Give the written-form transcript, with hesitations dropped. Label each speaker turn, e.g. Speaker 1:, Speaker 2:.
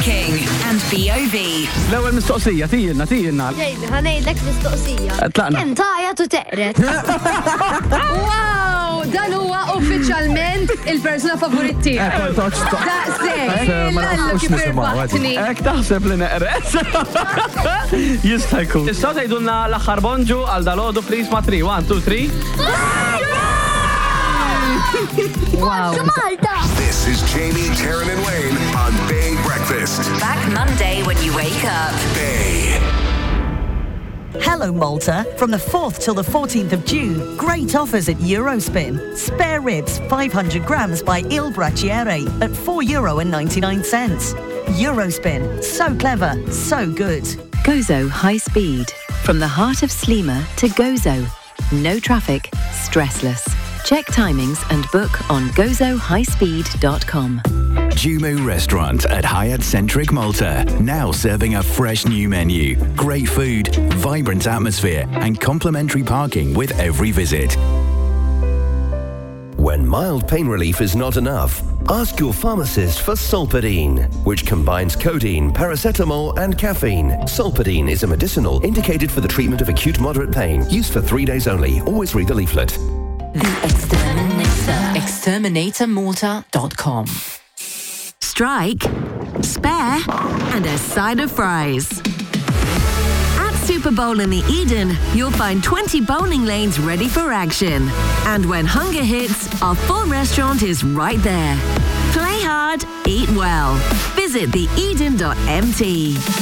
Speaker 1: King and BOV.
Speaker 2: L-ewwel mistoqsija tijilna.
Speaker 3: Ġejli, ħanejdlek mistoqsija.
Speaker 2: Tlaqna.
Speaker 3: Kemm tajjat u teqret?
Speaker 4: Wow! Dan huwa uffiċjalment il-persuna favorit tiegħek. Daqsek! Lallu kif irbaħtni.
Speaker 2: Ek taħseb li neqret. Jista' jkun. Tistgħu tgħidulna l-aħħar bonġu għal dalodu please ma' 3. 1, 2, 3.
Speaker 3: Wow. Malta!
Speaker 5: This is Jamie, Taryn, and Wayne on Bay Breakfast.
Speaker 1: Back Monday when you wake up.
Speaker 5: Bay.
Speaker 6: Hello Malta. From the 4th till the 14th of June, great offers at Eurospin. Spare ribs 500 grams by Il Bracciere at €4.99. Eurospin. So clever, so good.
Speaker 7: Gozo High Speed. From the heart of Slima to Gozo. No traffic, stressless. Check timings and book on gozohighspeed.com.
Speaker 8: Jumu Restaurant at Hyatt Centric Malta. Now serving a fresh new menu. Great food, vibrant atmosphere, and complimentary parking with every visit.
Speaker 9: When mild pain relief is not enough, ask your pharmacist for Solpadeine, which combines codeine, paracetamol, and caffeine. Solpadeine is a medicinal indicated for the treatment of acute moderate pain. Used for 3 days only. Always read the leaflet.
Speaker 7: The Exterminator. Exterminatormalta.com. Strike, spare, and a side of fries. At Super Bowl in the Eden, you'll find 20 bowling lanes ready for action. And when hunger hits, our full restaurant is right there. Play hard, eat well. Visit theeden.mt.